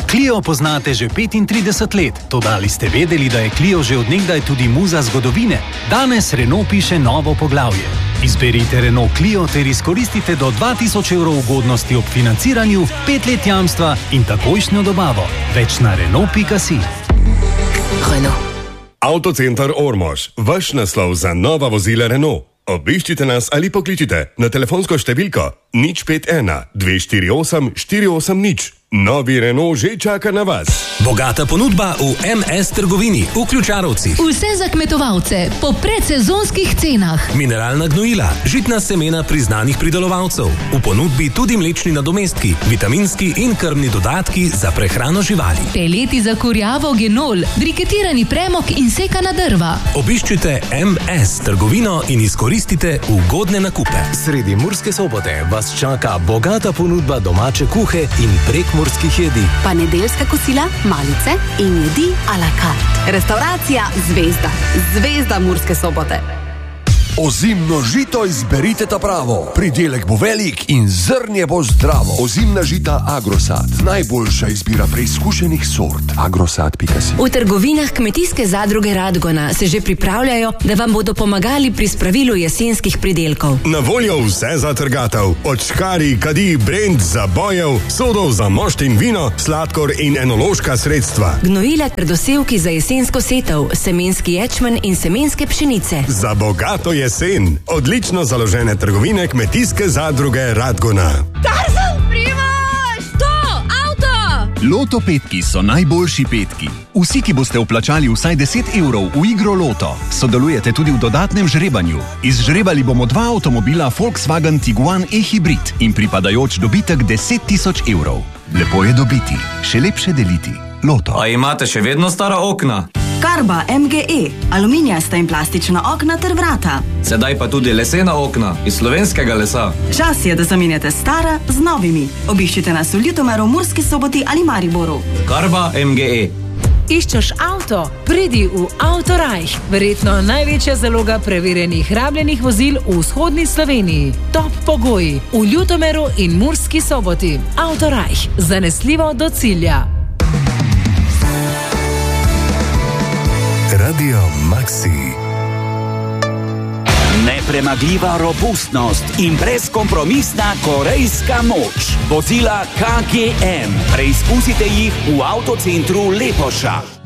Clio poznate že 35 let, toda ali ste vedeli, da je Clio že od nekdaj tudi muza zgodovine? Danes Renault piše novo poglavje. Izberite Renault Clio ter izkoristite do 2000 evrov ugodnosti ob financiranju, 5 let jamstva in takojšnjo dobavo. Več na Renault.si. Renault. Avtocenter Ormož, vaš naslov za nova vozila Renault. Obiščite nas ali pokličite na telefonsko številko 051 248 480. Novi Renault že čaka na vas. Bogata ponudba v MS trgovini v Ključarovcih. Vse za kmetovalce po predsezonskih cenah. Mineralna gnojila, žitna semena priznanih pridelovalcev. V ponudbi tudi mlečni nadomestki, vitaminski in krmni dodatki za prehrano živali. Peleti za kurjavo genol, briketirani premog in sekana drva. Obiščite MS trgovino in izkoristite ugodne nakupe. Sredi Murske Sobote vas čaka bogata ponudba domače kuhe in prekmurskih jedi. Pa nedeljska kosila, malice in jedi a la carte. Restauracija Zvezda. Zvezda Murske Sobote. Ozimno žito izberite ta pravo. Pridelek bo velik in zrnje bo zdravo. Ozimna žita Agrosad. Najboljša izbira preizkušenih sort. Agrosad.si. V trgovinah Kmetijske zadruge Radgona se že pripravljajo, da vam bodo pomagali pri spravilu jesenskih pridelkov. Na voljo vse za trgatev. Od škarij, kadi, brend, zabojev, sodov za mošt in vino, sladkor in enološka sredstva. Gnojila ter dosevki za jesensko setev, semenski ječmen in semenske pšenice. Za bogato jesen. Odlično založene trgovine Kmetijske zadruge Radgona. Tarzan, Primož! To, avto! Loto petki so najboljši petki. Vsi, ki boste vplačali vsaj 10 evrov v igro Loto, sodelujete tudi v dodatnem žrebanju. Izžrebali bomo 2 avtomobila Volkswagen Tiguan e-hybrid in pripadajoč dobitek 10 000 evrov. Lepo je dobiti, še lepše deliti. Loto. A imate še vedno stara okna? Karba MGE, aluminijasta in plastična okna ter vrata. Sedaj pa tudi lesena okna iz slovenskega lesa. Čas je, da zamenjate stara z novimi. Obiščite nas v Ljutomeru, Murski Soboti ali Mariboru. Karba MGE. Iščeš avto? Pridi v Autorajh. Verjetno največja zaloga preverjenih rabljenih vozil v vzhodni Sloveniji. Top pogoji v Ljutomeru in Murski Soboti. Autorajh. Zanesljivo do cilja. Radio Maxi. Nepremagljiva robustnost in brezkompromisna korejska moč. Vozila KGM. Preizkusite jih v avtocentru Lepoša.